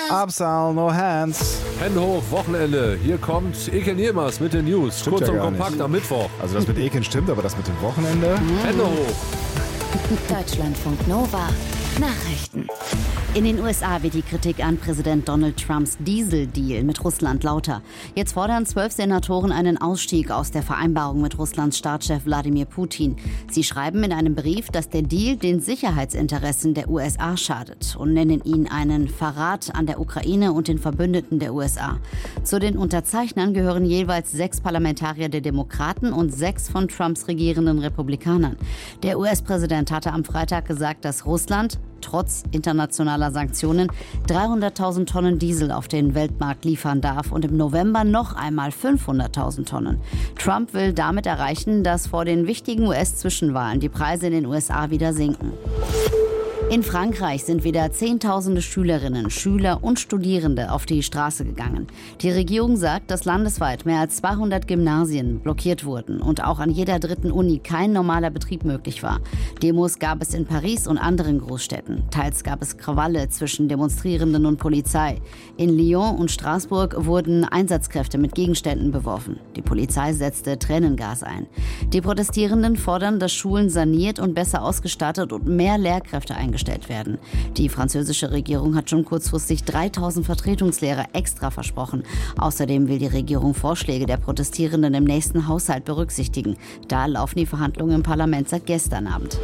Absal, no hands. Hände hoch, Wochenende. Hier kommt Eken Yilmaz mit den News. Stimmt Kurz ja und gar kompakt nicht. am Mittwoch. Also das mit Eken stimmt, aber das mit dem Wochenende? Hände hoch. Deutschlandfunk Nova. Nachrichten. In den USA wird die Kritik an Präsident Donald Trumps Diesel-Deal mit Russland lauter. Jetzt fordern 12 Senatoren einen Ausstieg aus der Vereinbarung mit Russlands Staatschef Wladimir Putin. Sie schreiben in einem Brief, dass der Deal den Sicherheitsinteressen der USA schadet und nennen ihn einen Verrat an der Ukraine und den Verbündeten der USA. Zu den Unterzeichnern gehören jeweils 6 Parlamentarier der Demokraten und 6 von Trumps regierenden Republikanern. Der US-Präsident hatte am Freitag gesagt, dass Russland trotz internationaler Sanktionen 300.000 Tonnen Diesel auf den Weltmarkt liefern darf und im November noch einmal 500.000 Tonnen. Trump will damit erreichen, dass vor den wichtigen US-Zwischenwahlen die Preise in den USA wieder sinken. In Frankreich sind wieder Zehntausende Schülerinnen, Schüler und Studierende auf die Straße gegangen. Die Regierung sagt, dass landesweit mehr als 200 Gymnasien blockiert wurden und auch an jeder dritten Uni kein normaler Betrieb möglich war. Demos gab es in Paris und anderen Großstädten. Teils gab es Krawalle zwischen Demonstrierenden und Polizei. In Lyon und Straßburg wurden Einsatzkräfte mit Gegenständen beworfen. Die Polizei setzte Tränengas ein. Die Protestierenden fordern, dass Schulen saniert und besser ausgestattet und mehr Lehrkräfte eingestellt werden. Die französische Regierung hat schon kurzfristig 3.000 Vertretungslehrer extra versprochen. Außerdem will die Regierung Vorschläge der Protestierenden im nächsten Haushalt berücksichtigen. Da laufen die Verhandlungen im Parlament seit gestern Abend.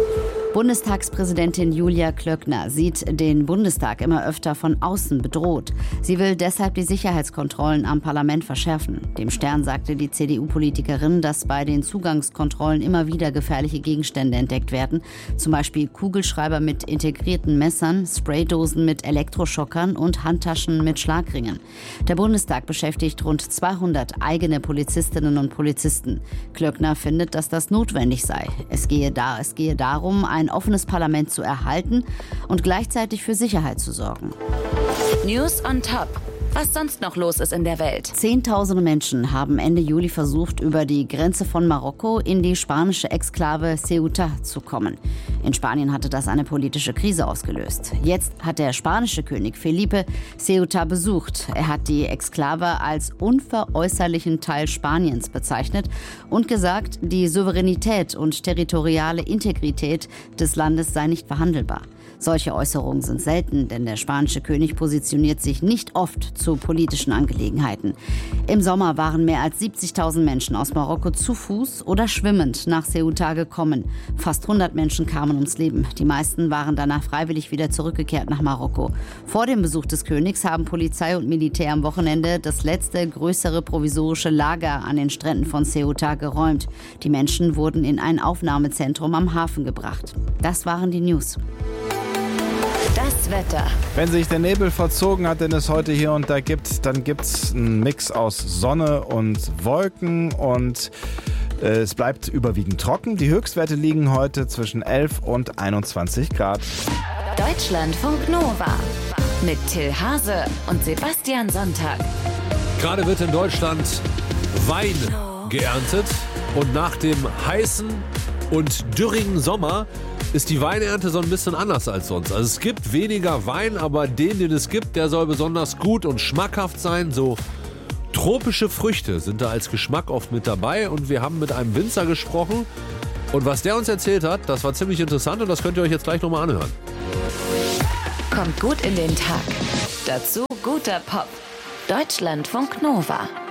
Bundestagspräsidentin Julia Klöckner sieht den Bundestag immer öfter von außen bedroht. Sie will deshalb die Sicherheitskontrollen am Parlament verschärfen. Dem Stern sagte die CDU-Politikerin, dass bei den Zugangskontrollen immer wieder gefährliche Gegenstände entdeckt werden. Zum Beispiel Kugelschreiber mit integrierten Messern, Spraydosen mit Elektroschockern und Handtaschen mit Schlagringen. Der Bundestag beschäftigt rund 200 eigene Polizistinnen und Polizisten. Klöckner findet, dass das notwendig sei. Es gehe darum, ein offenes Parlament zu erhalten und gleichzeitig für Sicherheit zu sorgen. News on top. Was sonst noch los ist in der Welt. Zehntausende Menschen haben Ende Juli versucht, über die Grenze von Marokko in die spanische Exklave Ceuta zu kommen. In Spanien hatte das eine politische Krise ausgelöst. Jetzt hat der spanische König Felipe Ceuta besucht. Er hat die Exklave als unveräußerlichen Teil Spaniens bezeichnet und gesagt, die Souveränität und territoriale Integrität des Landes sei nicht verhandelbar. Solche Äußerungen sind selten, denn der spanische König positioniert sich nicht oft zu politischen Angelegenheiten. Im Sommer waren mehr als 70.000 Menschen aus Marokko zu Fuß oder schwimmend nach Ceuta gekommen. Fast 100 Menschen kamen ums Leben. Die meisten waren danach freiwillig wieder zurückgekehrt nach Marokko. Vor dem Besuch des Königs haben Polizei und Militär am Wochenende das letzte größere provisorische Lager an den Stränden von Ceuta geräumt. Die Menschen wurden in ein Aufnahmezentrum am Hafen gebracht. Das waren die News. Das Wetter. Wenn sich der Nebel verzogen hat, den es heute hier und da gibt, dann gibt es einen Mix aus Sonne und Wolken und es bleibt überwiegend trocken. Die Höchstwerte liegen heute zwischen 11 und 21 Grad. Deutschlandfunk Nova. Mit Till Hase und Sebastian Sonntag. Gerade wird in Deutschland Wein geerntet. Und nach dem heißen und dürrigen Sommer ist die Weinernte so ein bisschen anders als sonst. Also es gibt weniger Wein, aber den es gibt, der soll besonders gut und schmackhaft sein. So tropische Früchte sind da als Geschmack oft mit dabei. Und wir haben mit einem Winzer gesprochen. Und was der uns erzählt hat, das war ziemlich interessant und das könnt ihr euch jetzt gleich nochmal anhören. Kommt gut in den Tag. Dazu guter Pop. Deutschlandfunk Nova.